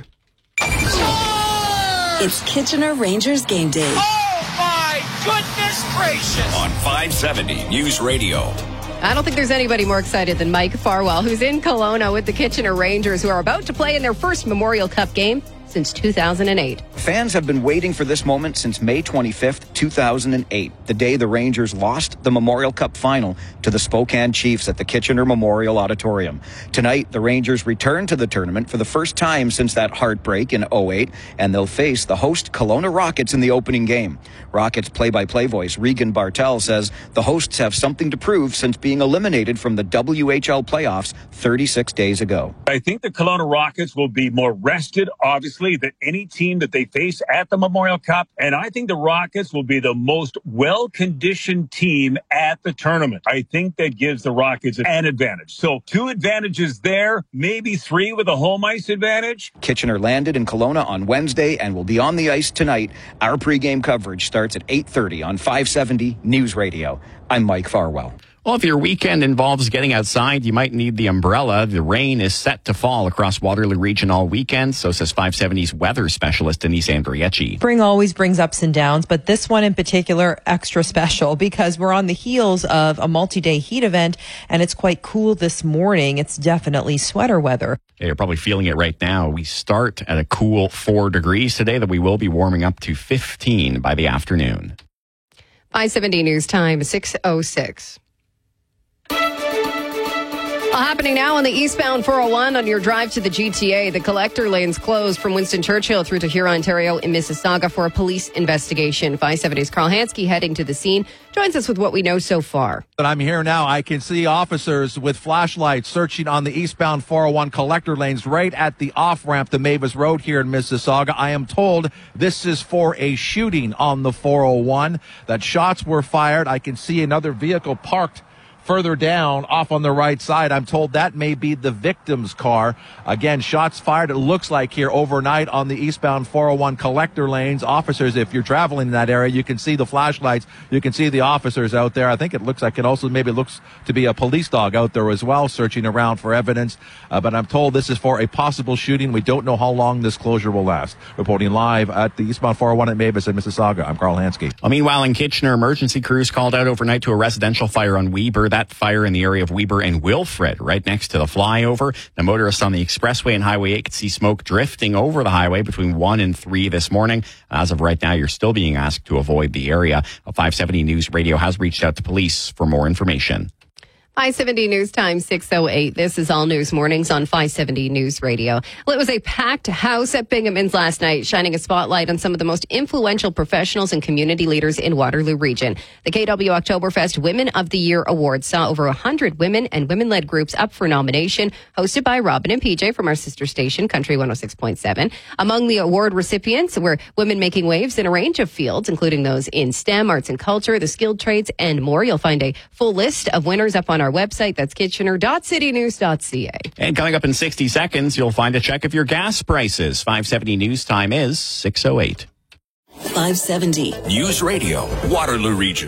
It's Kitchener Rangers game day. Oh, my goodness gracious! On 570 News Radio. I don't think there's anybody more excited than Mike Farwell, who's in Kelowna with the Kitchener Rangers, who are about to play in their first Memorial Cup game since 2008. Fans have been waiting for this moment since May 25th, 2008, the day the Rangers lost the Memorial Cup final to the Spokane Chiefs at the Kitchener Memorial Auditorium. Tonight, the Rangers return to the tournament for the first time since that heartbreak in 2008, and they'll face the host Kelowna Rockets in the opening game. Rockets play-by-play voice Regan Bartel says the hosts have something to prove since being eliminated from the WHL playoffs 36 days ago. I think the Kelowna Rockets will be more rested, obviously, than any team that they face at the Memorial Cup. And I think the Rockets will be the most well-conditioned team at the tournament. I think that gives the Rockets an advantage. So 2 advantages there, maybe 3 with a home ice advantage. Kitchener landed in Kelowna on Wednesday and will be on the ice tonight. Our pregame coverage starts at 8:30 on 570 News Radio. I'm Mike Farwell. Well, if your weekend involves getting outside, you might need the umbrella. The rain is set to fall across Waterloo Region all weekend, so says 570's weather specialist Denise Andriecci. Spring always brings ups and downs, but this one in particular extra special because we're on the heels of a multi-day heat event, and it's quite cool this morning. It's definitely sweater weather. Yeah, you're probably feeling it right now. We start at a cool 4 degrees today, that we will be warming up to 15 by the afternoon. 570 News Time, 6:06. Happening now on the eastbound 401 on your drive to the GTA. The collector lane's closed from Winston Churchill through to Huron, Ontario in Mississauga for a police investigation. 570's Carl Hansky heading to the scene joins us with what we know so far. But I'm here now. I can see officers with flashlights searching on the eastbound 401 collector lanes right at the off-ramp to Mavis Road here in Mississauga. I am told this is for a shooting on the 401, that shots were fired. I can see another vehicle parked further down off on the right side. I'm told that may be the victim's car. Again, shots fired, it looks like, here overnight on the eastbound 401 collector lanes. Officers, if you're traveling in that area, you can see the flashlights. You can see the officers out there. I think it looks like it also maybe looks to be a police dog out there as well, searching around for evidence. But I'm told this is for a possible shooting. We don't know how long this closure will last. Reporting live at the eastbound 401 at Mavis in Mississauga, I'm Carl Hansky. Well, meanwhile, in Kitchener, emergency crews called out overnight to a residential fire on Weber. That fire in the area of Weber and Wilfred, right next to the flyover. The motorists on the expressway and Highway 8 could see smoke drifting over the highway between 1 and 3 this morning. As of right now, you're still being asked to avoid the area. 570 News Radio has reached out to police for more information. 570 News Time, 6:08. This is All News Mornings on 570 News Radio. Well, it was a packed house at Binghamton's last night, shining a spotlight on some of the most influential professionals and community leaders in Waterloo Region. The KW Oktoberfest Women of the Year Award saw over 100 women and women-led groups up for nomination, hosted by Robin and PJ from our sister station, Country 106.7. Among the award recipients were women making waves in a range of fields, including those in STEM, arts and culture, the skilled trades, and more. You'll find a full list of winners up on our website. That's kitchener.citynews.ca. And coming up in 60 seconds, you'll find a check of your gas prices. 570 News Time is 6:08. 570. News Radio, Waterloo Region.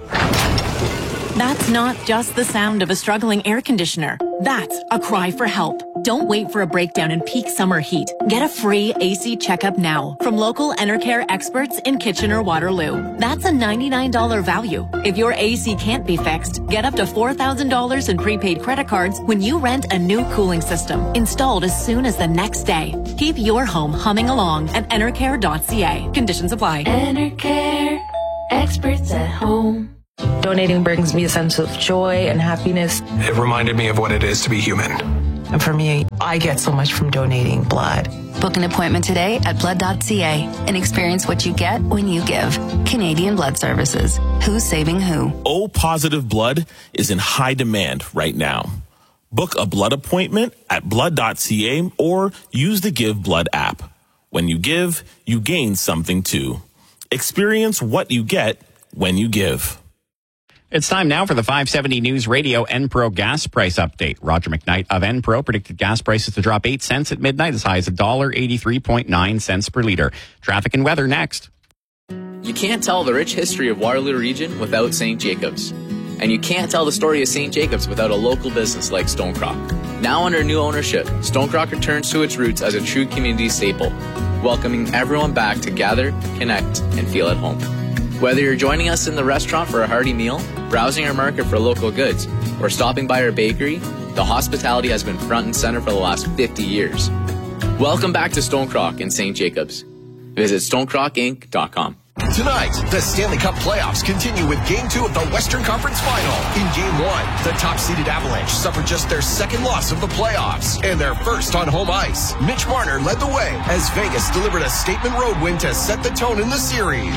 That's not just the sound of a struggling air conditioner. That's a cry for help. Don't wait for a breakdown in peak summer heat. Get a free AC checkup now from local Enercare experts in Kitchener-Waterloo. That's a $99 value. If your AC can't be fixed, get up to $4,000 in prepaid credit cards when you rent a new cooling system, installed as soon as the next day. Keep your home humming along at enercare.ca. Conditions apply. Enercare, experts at home. Donating brings me a sense of joy and happiness. It reminded me of what it is to be human. And for me, I get so much from donating blood. Book an appointment today at blood.ca and experience what you get when you give. Canadian Blood Services. Who's saving who? O-positive blood is in high demand right now. Book a blood appointment at blood.ca or use the Give Blood app. When you give, you gain something too. Experience what you get when you give. It's time now for the 570 News Radio Enpro gas price update. Roger McKnight of Enpro predicted gas prices to drop 8 cents at midnight, as high as $1.83.9 per liter. Traffic and weather next. You can't tell the rich history of Waterloo Region without St. Jacobs. And you can't tell the story of St. Jacobs without a local business like Stonecrock. Now under new ownership, Stonecrock returns to its roots as a true community staple, welcoming everyone back to gather, connect, and feel at home. Whether you're joining us in the restaurant for a hearty meal, browsing our market for local goods, or stopping by our bakery, the hospitality has been front and center for the last 50 years. Welcome back to Stonecrock in St. Jacobs. Visit stonecrockinc.com. Tonight, the Stanley Cup playoffs continue with Game 2 of the Western Conference Final. In Game 1, the top-seeded Avalanche suffered just their second loss of the playoffs and their first on home ice. Mitch Marner led the way as Vegas delivered a statement road win to set the tone in the series.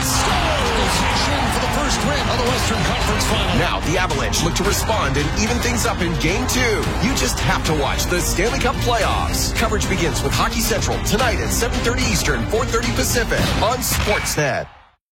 For the first win of the Western Conference Final. Now, the Avalanche look to respond and even things up in Game 2. You just have to watch the Stanley Cup playoffs. Coverage begins with Hockey Central tonight at 7:30 Eastern, 4:30 Pacific on Sportsnet.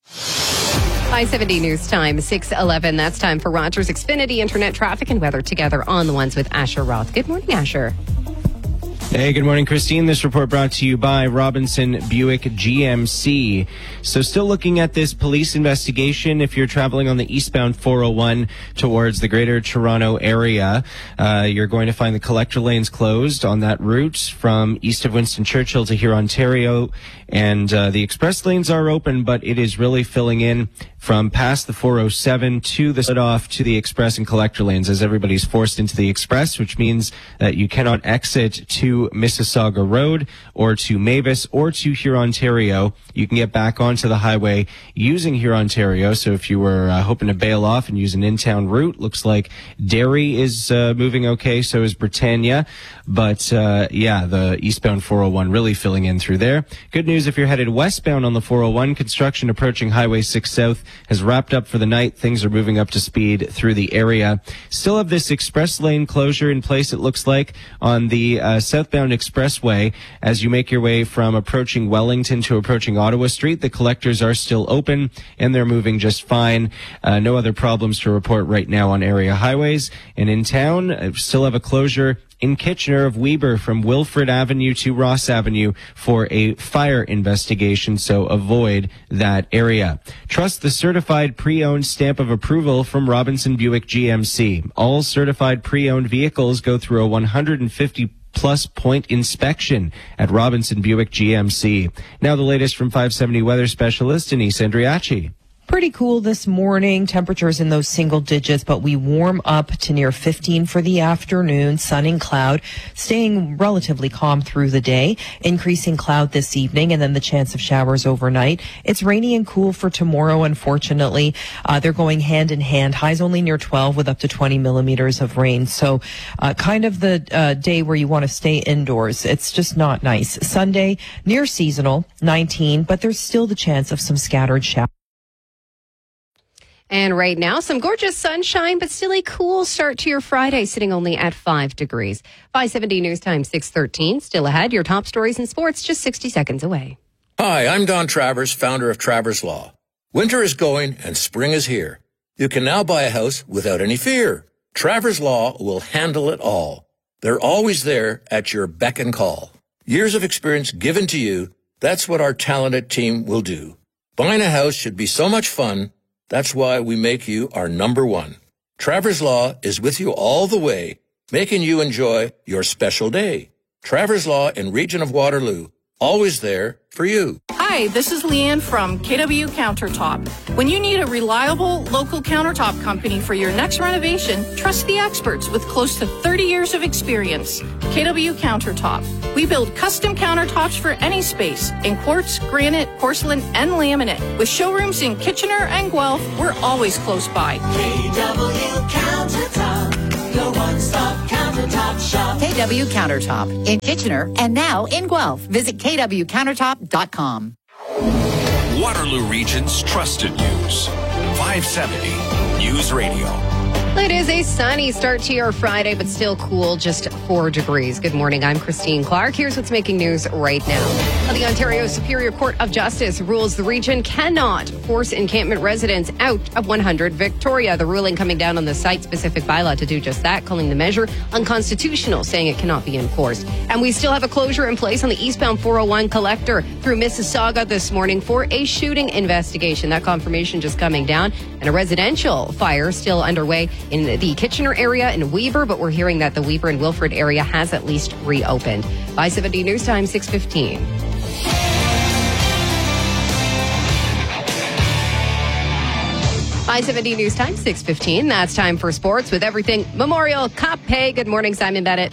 570 News Time, 6:11. That's time for Rogers Xfinity Internet traffic and weather together on the ones with Asher Roth. Good morning, Asher. Hey, good morning, Christine. This report brought to you by Robinson Buick GMC. So still looking at this police investigation. If you're traveling on the eastbound 401 towards the greater Toronto area, you're going to find the collector lanes closed on that route from east of Winston Churchill to here, Ontario. And the express lanes are open, but it is really filling in from past the 407 to the off to the express and collector lanes as everybody's forced into the express, which means that you cannot exit to Mississauga Road or to Mavis or to Hurontario. You can get back onto the highway using Hurontario. So if you were hoping to bail off and use an in-town route, looks like Derry is moving okay. So is Britannia. But the eastbound 401 really filling in through there. Good news if you're headed westbound on the 401, construction approaching Highway 6 South has wrapped up for the night. Things are moving up to speed through the area. Still have this express lane closure in place, it looks like, on the southbound expressway as you make your way from approaching Wellington to approaching Ottawa Street. The collectors are still open and they're moving just fine. No other problems to report right now on area highways. And in town, still have a closure in Kitchener of Weber from Wilfrid Avenue to Ross Avenue for a fire investigation, so avoid that area. Trust the certified pre-owned stamp of approval from Robinson Buick GMC. All certified pre-owned vehicles go through a 150-plus point inspection at Robinson Buick GMC. Now the latest from 570 weather specialist Denise Andriachi. Pretty cool this morning. Temperatures in those single digits, but we warm up to near 15 for the afternoon. Sun and cloud, staying relatively calm through the day. Increasing cloud this evening, and then the chance of showers overnight. It's rainy and cool for tomorrow, unfortunately. They're going hand in hand. Highs only near 12 with up to 20 millimeters of rain. So kind of the day where you want to stay indoors. It's just not nice. Sunday, near seasonal, 19, but there's still the chance of some scattered showers. And right now, some gorgeous sunshine, but still a cool start to your Friday, sitting only at 5 degrees. 570 News Time 6:13. Still ahead, your top stories in sports just 60 seconds away. Hi, I'm Don Travers, founder of Travers Law. Winter is going and spring is here. You can now buy a house without any fear. Travers Law will handle it all. They're always there at your beck and call. Years of experience given to you, that's what our talented team will do. Buying a house should be so much fun. That's why we make you our number one. Travers Law is with you all the way, making you enjoy your special day. Travers Law in Region of Waterloo, always there for you. Hi, this is Leanne from KW Countertop. When you need a reliable local countertop company for your next renovation, trust the experts with close to 30 years of experience. KW Countertop. We build custom countertops for any space in quartz, granite, porcelain, and laminate. With showrooms in Kitchener and Guelph, we're always close by. KW Countertop, your one-stop countertop shop. KW Countertop in Kitchener and now in Guelph. Visit kwcountertop.com. Waterloo Region's trusted news. 570 News Radio. It is a sunny start to your Friday, but still cool, just 4 degrees. Good morning. I'm Christine Clark. Here's what's making news right now. The Ontario Superior Court of Justice rules the region cannot force encampment residents out of 100 Victoria. The ruling coming down on the site-specific bylaw to do just that, calling the measure unconstitutional, saying it cannot be enforced. And we still have a closure in place on the eastbound 401 collector through Mississauga this morning for a shooting investigation. That confirmation just coming down, and a residential fire still underway in the Kitchener area in Weber, but we're hearing that the Weber and Wilfrid area has at least reopened. 570 News Time 6:15. I-70 News Time 6:15. That's time for sports with everything Memorial Cup. Hey, good morning, Simon Bennett.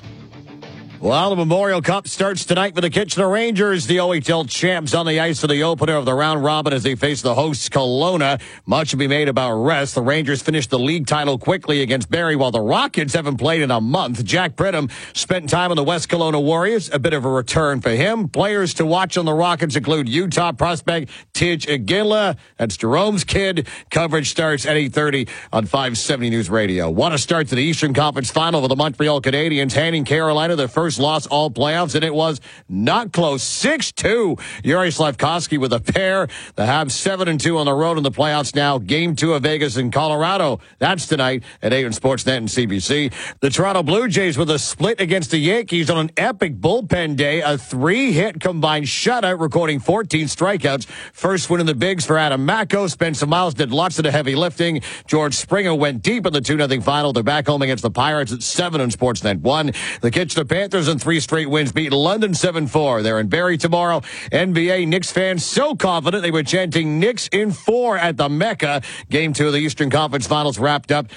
Well, the Memorial Cup starts tonight with the Kitchener Rangers, the OHL champs, on the ice for the opener of the round robin as they face the hosts Kelowna. Much to be made about rest. The Rangers finished the league title quickly against Barrie, while the Rockets haven't played in a month. Jack Pridham spent time on the West Kelowna Warriors, a bit of a return for him. Players to watch on the Rockets include Utah prospect Tidge Aguila. That's Jerome's kid. Coverage starts at 8:30 on 570 News Radio. Want to start to the Eastern Conference Final with the Montreal Canadiens, handing Carolina their first loss all playoffs, and it was not close. 6-2. Yuri Slafkovsky with a pair. The Habs 7-2 on the road in the playoffs now. Game 2 of Vegas and Colorado. That's tonight at 8 on Sportsnet and CBC. The Toronto Blue Jays with a split against the Yankees on an epic bullpen day. A 3-hit combined shutout, recording 14 strikeouts. First win in the bigs for Adam Macko. Spencer Miles did lots of the heavy lifting. George Springer went deep in the 2-0 final. They're back home against the Pirates at 7 on Sportsnet 1. The Kitchener Panthers in 3 straight wins, beat London 7-4. They're in Barrie tomorrow. NBA Knicks fans so confident they were chanting Knicks in 4 at the Mecca. Game 2 of the Eastern Conference Finals wrapped up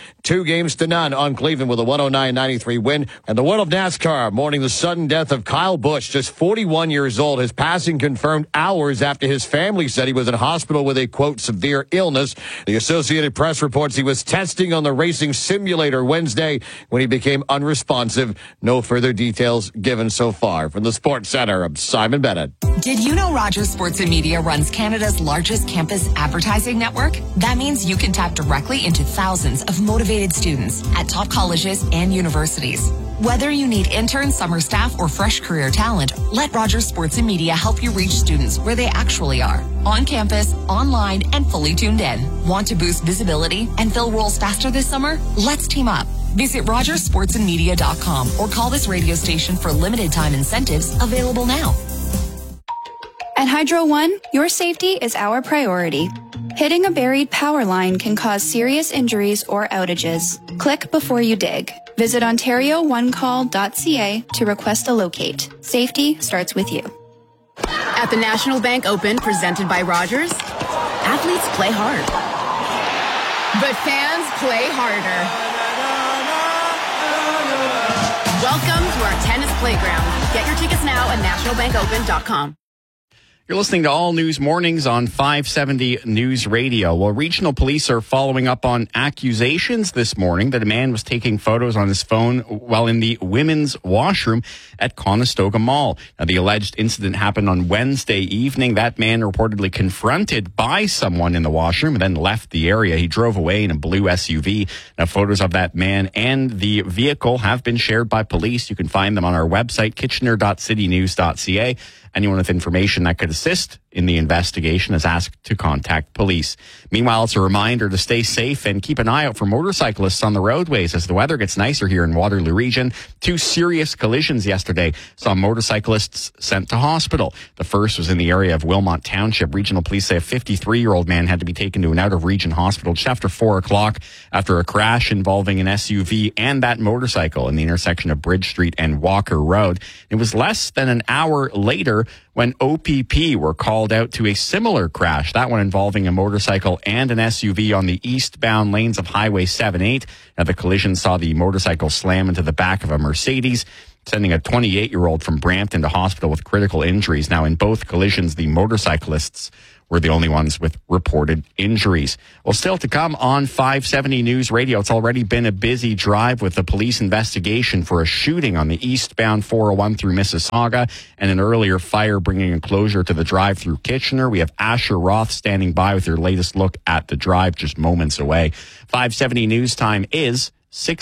2-0 on Cleveland with a 109-93 win. And the world of NASCAR mourning the sudden death of Kyle Busch, just 41 years old. His passing confirmed hours after his family said he was in hospital with a, quote, severe illness. The Associated Press reports he was testing on the racing simulator Wednesday when he became unresponsive. No further details given so far. From the Sports Center, I'm Simon Bennett. Did you know Rogers Sports and Media runs Canada's largest campus advertising network? That means you can tap directly into thousands of motivated students at top colleges and universities. Whether you need interns, summer staff, or fresh career talent, let Rogers Sports and Media help you reach students where they actually are. On campus, online, and fully tuned in. Want to boost visibility and fill roles faster this summer? Let's team up. Visit RogersSportsandMedia.com or call this radio station for limited time incentives available now. At Hydro One, your safety is our priority. Hitting a buried power line can cause serious injuries or outages. Click before you dig. Visit OntarioOneCall.ca to request a locate. Safety starts with you. At the National Bank Open, presented by Rogers, Athletes play hard, but fans play harder. Welcome to our tennis playground. Get your tickets now at nationalbankopen.com. You're listening to All News Mornings on 570 News Radio. Well, regional police are following up on accusations this morning that a man was taking photos on his phone while in the women's washroom at Conestoga Mall. Now, the alleged incident happened on Wednesday evening. That man reportedly confronted by someone in the washroom and then left the area. He drove away in a blue SUV. Now, photos of that man and the vehicle have been shared by police. You can find them on our website, kitchener.citynews.ca. Anyone with information that could assist in the investigation is asked to contact police. Meanwhile, it's a reminder to stay safe and keep an eye out for motorcyclists on the roadways as the weather gets nicer here in Waterloo Region. 2 serious collisions yesterday saw motorcyclists sent to hospital. The first was in the area of Wilmot Township. Regional police say a 53-year-old man had to be taken to an out-of-region hospital just after 4 o'clock after a crash involving an SUV and that motorcycle in the intersection of Bridge Street and Walker Road. It was less than an hour later when OPP were called out to a similar crash, that one involving a motorcycle and an SUV on the eastbound lanes of Highway 78. Now, the collision saw the motorcycle slam into the back of a Mercedes, sending a 28-year-old from Brampton to hospital with critical injuries. Now, in both collisions, the motorcyclists were the only ones with reported injuries. Well, still to come on 570 News Radio, it's already been a busy drive with the police investigation for a shooting on the eastbound 401 through Mississauga and an earlier fire bringing a closure to the drive through Kitchener. We have Asher Roth standing by with your latest look at the drive just moments away. 570 News Time is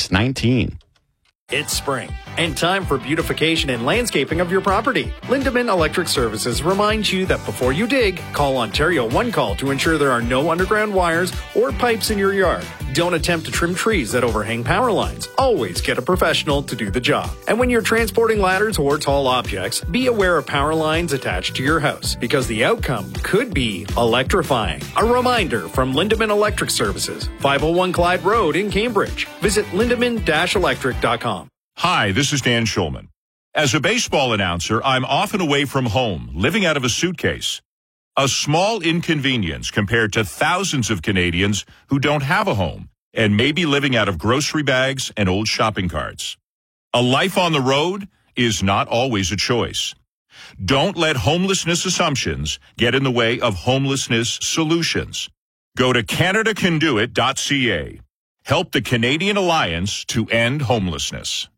6:19. It's spring and time for beautification and landscaping of your property. Lindemann Electric Services reminds you that before you dig, call Ontario One Call to ensure there are no underground wires or pipes in your yard. Don't attempt to trim trees that overhang power lines. Always get a professional to do the job. And when you're transporting ladders or tall objects, be aware of power lines attached to your house because the outcome could be electrifying. A reminder from Lindemann Electric Services, 501 Clyde Road in Cambridge. Visit lindemann-electric.com. Hi, this is Dan Schulman. As a baseball announcer, I'm often away from home, living out of a suitcase. A small inconvenience compared to thousands of Canadians who don't have a home and may be living out of grocery bags and old shopping carts. A life on the road is not always a choice. Don't let homelessness assumptions get in the way of homelessness solutions. Go to CanadaCanDoIt.ca. Help the Canadian Alliance to End Homelessness.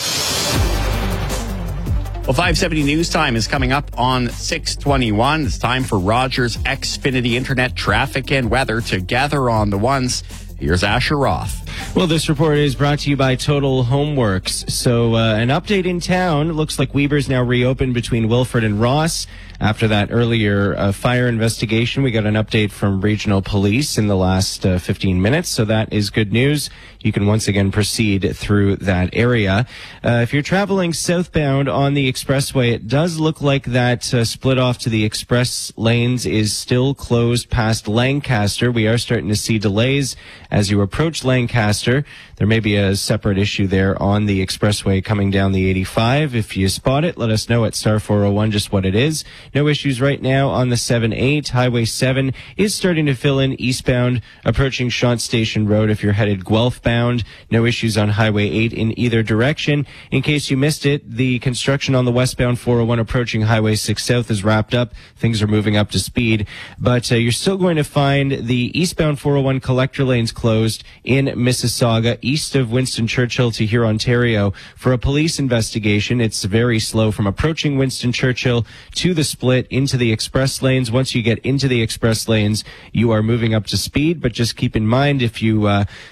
Well, 570 News Time is coming up on 6:21. It's time for Rogers Xfinity Internet traffic and weather together on the ones. Here's Asher Roth. Well, this report is brought to you by Total Homeworks. So an update in town. It looks like Weber's now reopened between Wilford and Ross. After that earlier fire investigation, we got an update from regional police in the last 15 minutes. So that is good news. You can once again proceed through that area. If you're traveling southbound on the expressway, it does look like that split off to the express lanes is still closed past Lancaster. We are starting to see delays as you approach Lancaster. There may be a separate issue there on the expressway coming down the 85. If you spot it, let us know at star 401 just what it is. No issues right now on the 7-8. Highway 7 is starting to fill in eastbound, approaching Shant Station Road if you're headed Guelph bound. No issues on Highway 8 in either direction. In case you missed it, the construction on the westbound 401 approaching Highway 6 South is wrapped up. Things are moving up to speed. But you're still going to find the eastbound 401 collector lanes closed in Mississauga, east of Winston Churchill to here, Ontario, for a police investigation. It's very slow from approaching Winston Churchill to the split into the express lanes. Once you get into the express lanes, you are moving up to speed, but just keep in mind if you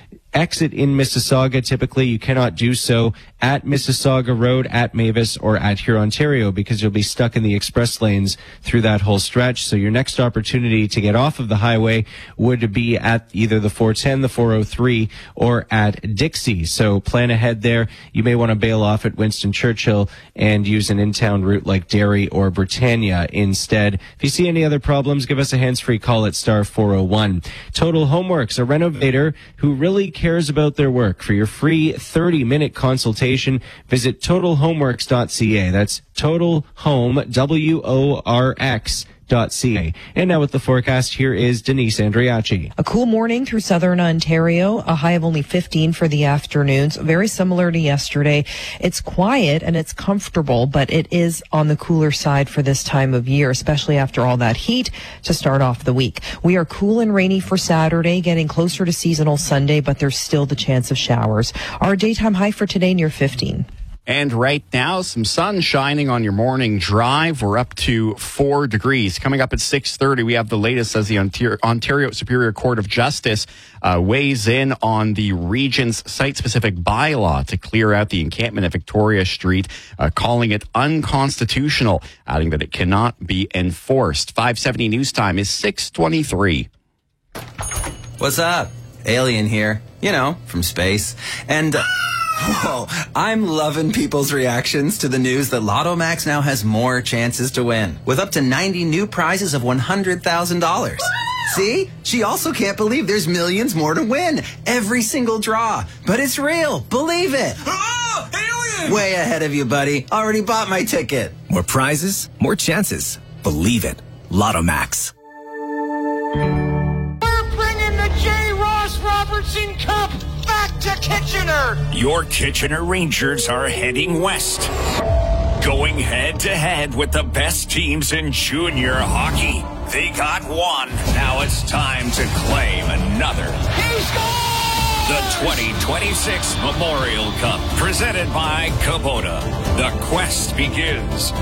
exit in Mississauga, typically you cannot do so at Mississauga Road, at Mavis, or at here, Ontario, because you'll be stuck in the express lanes through that whole stretch. So your next opportunity to get off of the highway would be at either the 410, the 403, or at Dixie. So plan ahead there. You may want to bail off at Winston Churchill and use an in-town route like Derry or Britannia instead. If you see any other problems, give us a hands-free call at star 401. Total Homeworks, a renovator who really cares about their work. For your free 30-minute consultation, visit totalhomeworks.ca. That's Total Home, WORX.ca. Bludd.ca. And now with the forecast, here is Denise Andriachi. A cool morning through southern Ontario, a high of only 15 for the afternoons, very similar to yesterday. It's quiet and it's comfortable, but it is on the cooler side for this time of year, especially after all that heat to start off the week. We are cool and rainy for Saturday, getting closer to seasonal Sunday, but there's still the chance of showers. Our daytime high for today near 15. And right now, some sun shining on your morning drive. We're up to 4 degrees. Coming up at 6:30, we have the latest as the Ontario Superior Court of Justice weighs in on the region's site-specific bylaw to clear out the encampment at Victoria Street, calling it unconstitutional, adding that it cannot be enforced. 570 News Time is 6:23. What's up? Alien here. You know, from space. And... whoa, I'm loving people's reactions to the news that Lotto Max now has more chances to win, with up to 90 new prizes of $100,000. See? She also can't believe there's millions more to win. Every single draw. But it's real. Believe it. Oh, alien! Way ahead of you, buddy. Already bought my ticket. More prizes, more chances. Believe it. Lotto Max. We're bringing the J. Ross Robertson Cup back to Kitchener. Your Kitchener Rangers are heading west, going head-to-head with the best teams in junior hockey. They got one. Now it's time to claim another. The 2026 Memorial Cup, presented by Kubota. The quest begins.